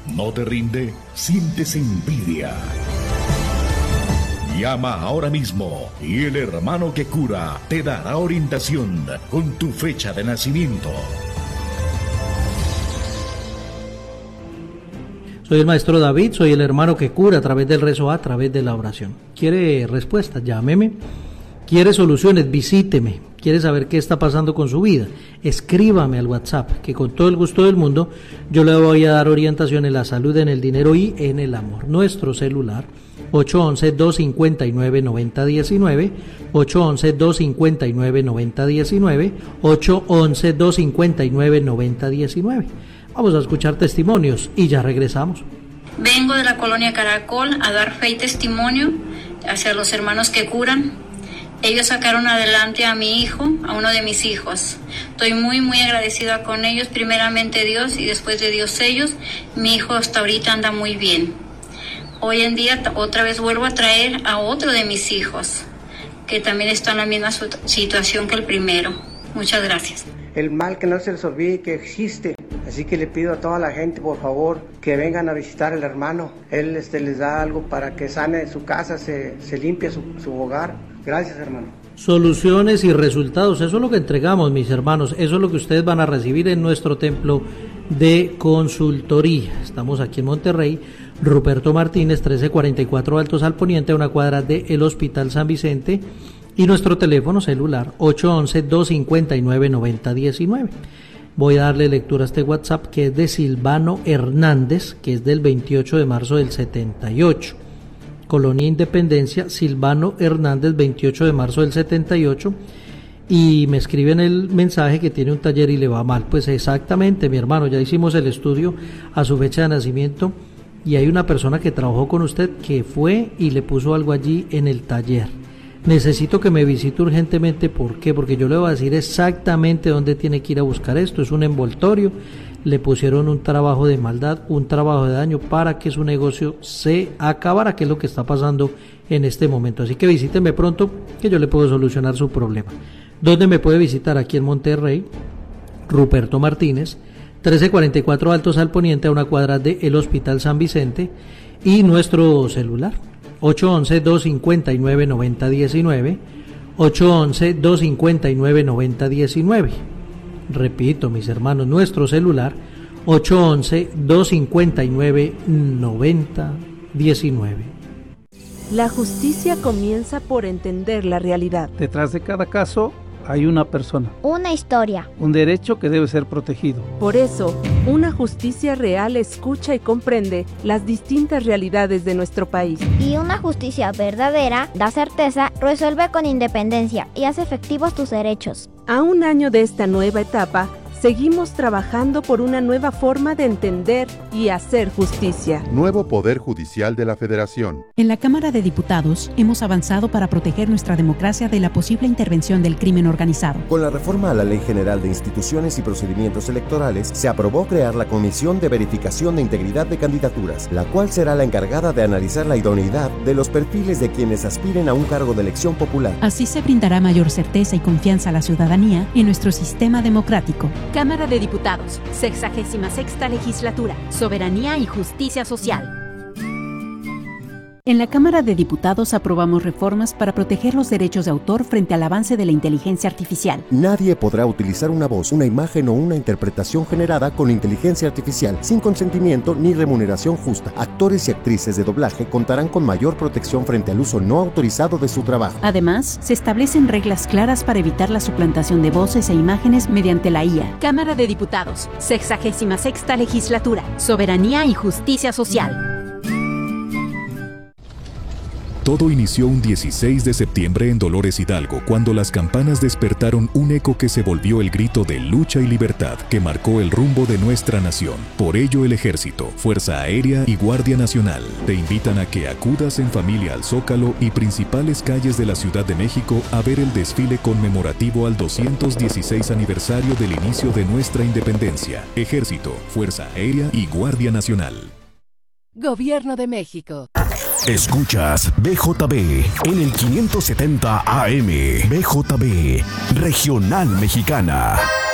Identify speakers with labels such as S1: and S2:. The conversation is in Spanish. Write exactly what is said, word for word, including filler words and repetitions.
S1: ¿No te rinde? ¿Sientes envidia? Llama ahora mismo y el hermano que cura te dará orientación con tu fecha de nacimiento.
S2: Soy el maestro David, soy el hermano que cura a través del rezo, a través de la oración. ¿Quiere respuestas? Llámeme. ¿Quiere soluciones? Visíteme. ¿Quiere saber qué está pasando con su vida? Escríbame al WhatsApp, que con todo el gusto del mundo yo le voy a dar orientación en la salud, en el dinero y en el amor. Nuestro celular ocho once, dos cinco nueve, nueve cero uno nueve, ocho once, dos cinco nueve, nueve cero uno nueve, ocho once, dos cinco nueve, nueve cero uno nueve. Vamos a escuchar testimonios y ya regresamos.
S3: Vengo de la colonia Caracol a dar fe y testimonio hacia los hermanos que curan. Ellos sacaron adelante a mi hijo, a uno de mis hijos. Estoy muy, muy agradecida con ellos, primeramente Dios y después de Dios ellos. Mi hijo hasta ahorita anda muy bien. Hoy en día otra vez vuelvo a traer a otro de mis hijos, que también está en la misma situación que el primero. Muchas gracias.
S4: El mal que no se les olvide que existe. Así que le pido a toda la gente, por favor, que vengan a visitar al hermano. Él este, les da algo para que sane su casa, se, se limpie su, su hogar. Gracias, hermano.
S2: Soluciones y resultados, eso es lo que entregamos, mis hermanos. Eso es lo que ustedes van a recibir en nuestro templo de consultoría. Estamos aquí en Monterrey, Ruperto Martínez, trece cuarenta y cuatro Altos al Poniente, a una cuadra del Hospital San Vicente. Y nuestro teléfono celular, ocho once, dos cinco nueve, nueve cero uno nueve. Voy a darle lectura a este WhatsApp que es de Silvano Hernández, que es del veintiocho de marzo del setenta y ocho. Colonia Independencia, Silvano Hernández, veintiocho de marzo del setenta y ocho. Y me escribe en el mensaje que tiene un taller y le va mal. Pues exactamente, mi hermano, ya hicimos el estudio a su fecha de nacimiento y hay una persona que trabajó con usted que fue y le puso algo allí en el taller. Necesito que me visite urgentemente. ¿Por qué? Porque yo le voy a decir exactamente dónde tiene que ir a buscar esto. Es un envoltorio, le pusieron un trabajo de maldad, un trabajo de daño para que su negocio se acabara, que es lo que está pasando en este momento. Así que visíteme pronto, que yo le puedo solucionar su problema. ¿Dónde me puede visitar? Aquí en Monterrey, Ruperto Martínez, trece cuarenta y cuatro Altos al Poniente, a una cuadra del Hospital San Vicente. Y nuestro celular, ocho once, dos cinco nueve, nueve cero uno nueve, ocho once, dos cinco nueve, nueve cero uno nueve. Repito, mis hermanos, nuestro celular, ocho once, dos cinco nueve, nueve cero uno nueve.
S5: La justicia comienza por entender la realidad.
S6: Detrás de cada caso hay una persona,
S7: una historia,
S6: un derecho que debe ser protegido.
S5: Por eso, una justicia real escucha y comprende las distintas realidades de nuestro país.
S7: Y una justicia verdadera da certeza, resuelve con independencia y hace efectivos tus derechos.
S5: A un año de esta nueva etapa, seguimos trabajando por una nueva forma de entender y hacer justicia.
S8: Nuevo Poder Judicial de la Federación.
S9: En la Cámara de Diputados hemos avanzado para proteger nuestra democracia de la posible intervención del crimen organizado.
S10: Con la reforma a la Ley General de Instituciones y Procedimientos Electorales, se aprobó crear la Comisión de Verificación de Integridad de Candidaturas, la cual será la encargada de analizar la idoneidad de los perfiles de quienes aspiren a un cargo de elección popular.
S9: Así se brindará mayor certeza y confianza a la ciudadanía en nuestro sistema democrático.
S11: Cámara de Diputados, sexagésima sexta Legislatura, Soberanía y Justicia Social.
S9: En la Cámara de Diputados aprobamos reformas para proteger los derechos de autor frente al avance de la inteligencia artificial.
S10: Nadie podrá utilizar una voz, una imagen o una interpretación generada con inteligencia artificial sin consentimiento ni remuneración justa. Actores y actrices de doblaje contarán con mayor protección frente al uso no autorizado de su trabajo.
S9: Además, se establecen reglas claras para evitar la suplantación de voces e imágenes mediante la I A.
S11: Cámara de Diputados, sexagésima sexta Legislatura, Soberanía y Justicia Social.
S1: Todo inició un dieciséis de septiembre en Dolores Hidalgo, cuando las campanas despertaron un eco que se volvió el grito de lucha y libertad que marcó el rumbo de nuestra nación. Por ello, el Ejército, Fuerza Aérea y Guardia Nacional te invitan a que acudas en familia al Zócalo y principales calles de la Ciudad de México a ver el desfile conmemorativo al doscientos dieciséis aniversario del inicio de nuestra independencia. Ejército, Fuerza Aérea y Guardia Nacional.
S12: Gobierno de México.
S13: Escuchas B J B en el quinientos setenta A M. B J B, Regional Mexicana.